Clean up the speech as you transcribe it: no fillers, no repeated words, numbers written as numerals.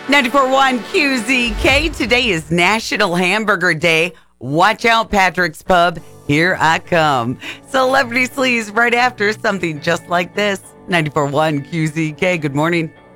94.1 QZK. Today is National Hamburger Day. Watch out, Patrick's Pub. Here I come. Celebrity Sleaze right after something just like this. 94.1 QZK. Good morning.